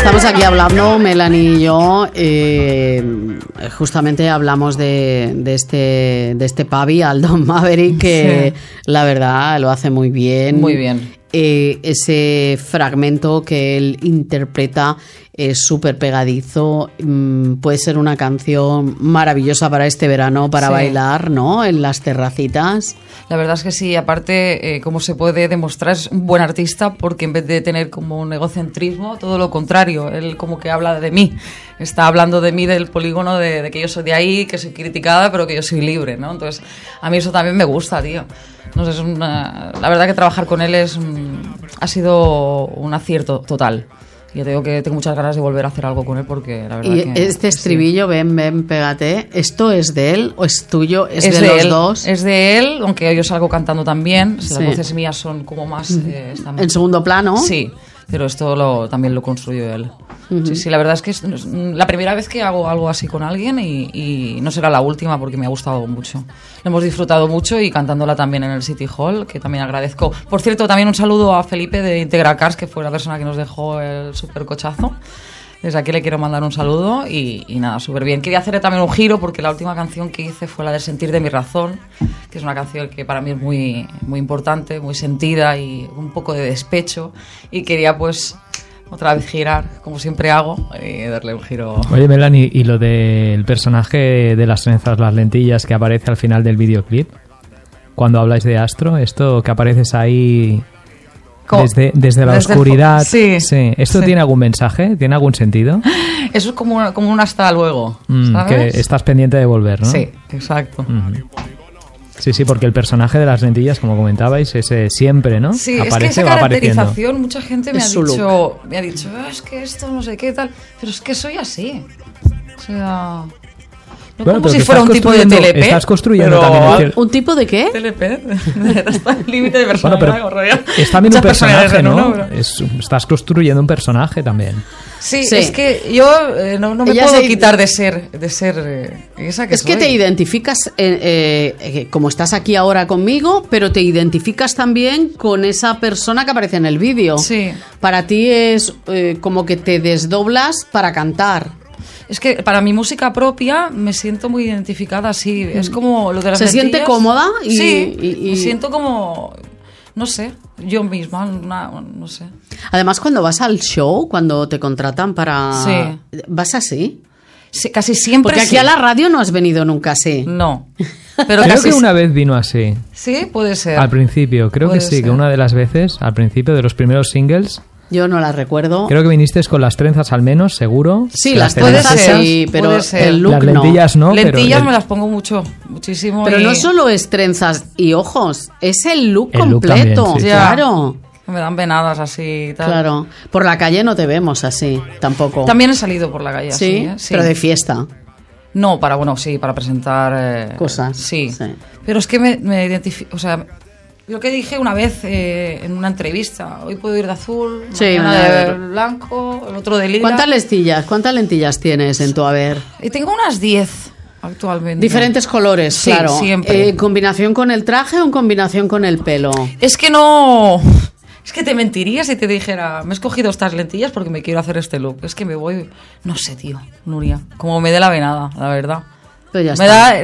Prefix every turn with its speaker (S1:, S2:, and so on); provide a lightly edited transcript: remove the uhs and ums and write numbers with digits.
S1: estamos aquí hablando, Melanie y yo, justamente hablamos de este Pavi, Aldo Maverick, que la verdad lo hace muy bien.
S2: Muy bien.
S1: Ese fragmento que él interpreta es súper pegadizo, puede ser una canción maravillosa para este verano, para bailar, ¿no? En las terracitas.
S2: La verdad es que sí, aparte, como se puede demostrar, es un buen artista porque en vez de tener como un egocentrismo, todo lo contrario, él como que habla de mí, está hablando de mí, del polígono, de que yo soy de ahí, que soy criticada, pero que yo soy libre, ¿no? Entonces, a mí eso también me gusta, tío. No sé, la verdad que trabajar con él ha sido un acierto total. Yo tengo muchas ganas de volver a hacer algo con él porque la verdad
S1: y
S2: que...
S1: este estribillo, sí. Ven, pégate, ¿esto es de él o es tuyo? ¿Es de los
S2: él,
S1: dos?
S2: Es de él, aunque yo salgo cantando también. Sí. Las voces mías son como más...
S1: ¿En segundo plano?
S2: Sí, pero esto también lo construyó él. Sí, la verdad es que es la primera vez que hago algo así con alguien y no será la última porque me ha gustado mucho. Lo hemos disfrutado mucho y cantándola también en el City Hall, que también agradezco. Por cierto, también un saludo a Felipe de Integra Cars, que fue la persona que nos dejó el supercochazo. Desde aquí le quiero mandar un saludo y nada, súper bien. Quería hacerle también un giro porque la última canción que hice fue la de Sentir de mi razón, que es una canción que para mí es muy, muy importante, muy sentida y un poco de despecho. Y quería pues otra vez girar, como siempre hago, y darle un giro.
S3: Oye, Melanie, ¿y lo del personaje de las trenzas, las lentillas que aparece al final del videoclip? Cuando habláis de Astro, esto que apareces ahí... Desde la oscuridad.
S2: Sí.
S3: ¿Esto tiene algún mensaje? ¿Tiene algún sentido?
S2: Eso es como un hasta luego, ¿sabes?
S3: Que estás pendiente de volver, ¿no?
S2: Sí, exacto.
S3: Sí, porque el personaje de las lentillas, como comentabais, ese siempre, ¿no?
S2: Sí,
S3: aparece,
S2: es que esa caracterización, mucha gente me ha dicho, es que esto no sé qué tal, pero es que soy así. O sea... No, bueno, como si fuera un tipo de TLP.
S3: Estás construyendo también...
S1: ¿Un tipo de qué?
S2: TLP. Hasta el límite de personalidad.
S3: Bueno, es también un personaje, ¿no? Estás construyendo un personaje también.
S2: Sí, es que yo no me puedo quitar de ser esa que soy.
S1: Es que te identificas, como estás aquí ahora conmigo, pero te identificas también con esa persona que aparece en el vídeo.
S2: Sí.
S1: Para ti es como que te desdoblas para cantar.
S2: Es que para mi música propia me siento muy identificada así. Es como lo de las lentillas.
S1: ¿Se siente cómoda?
S2: Me siento como... No sé, yo misma, no sé.
S1: Además, cuando vas al show, cuando te contratan para...
S2: Sí.
S1: ¿Vas así?
S2: Sí, casi siempre.
S1: Porque aquí a la radio no has venido nunca así.
S2: No. Pero
S3: creo que una vez vino así.
S2: Sí, puede ser.
S3: Al principio, creo que sí, que una de las veces, al principio de los primeros singles...
S1: Yo no la recuerdo.
S3: Creo que viniste con las trenzas al menos, seguro.
S1: Sí, las trenzas sí, pero el look
S3: las lentillas no.
S2: Lentillas me las pongo muchísimo.
S1: Pero no solo es trenzas y ojos, es el look completo.
S3: También, sí.
S1: Claro.
S2: Me dan venadas así y tal.
S1: Claro. Por la calle no te vemos así, tampoco.
S2: También he salido por la calle así,
S1: sí, pero de fiesta.
S2: No, para presentar...
S1: cosas.
S2: Sí. Pero es que me identifico, o sea... Lo que dije una vez en una entrevista, hoy puedo ir de azul, mañana de blanco, el otro de lila.
S1: ¿Cuántas lentillas tienes en tu haber?
S2: Y tengo unas 10 actualmente.
S1: Diferentes colores,
S2: sí,
S1: claro.
S2: Siempre.
S1: ¿En combinación con el traje o en combinación con el pelo?
S2: Es que no... Es que te mentiría si te dijera, me he escogido estas lentillas porque me quiero hacer este look. Es que me voy... No sé, tío, Nuria. Como me dé la venada, la verdad.
S1: Pues ya
S2: me da